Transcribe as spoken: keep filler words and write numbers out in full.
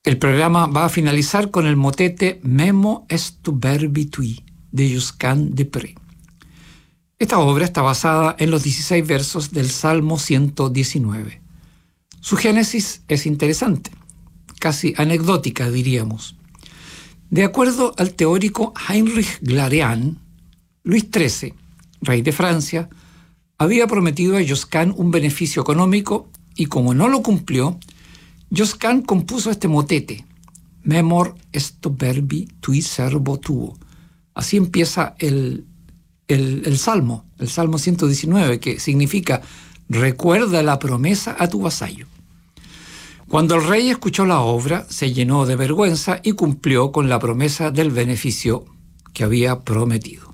El programa va a finalizar con el motete Memo est tu verbi tui, de Josquin des Prés. Esta obra está basada en los dieciséis versos del Salmo ciento diecinueve. Su génesis es interesante, casi anecdótica, diríamos. De acuerdo al teórico Heinrich Glarean, Luis trece, rey de Francia, había prometido a Josquin un beneficio económico y como no lo cumplió, Josquin compuso este motete, Memor est verbi tui servo tuo. Así empieza el, el, el Salmo, el Salmo ciento diecinueve, que significa recuerda la promesa a tu vasallo. Cuando el rey escuchó la obra, se llenó de vergüenza y cumplió con la promesa del beneficio que había prometido.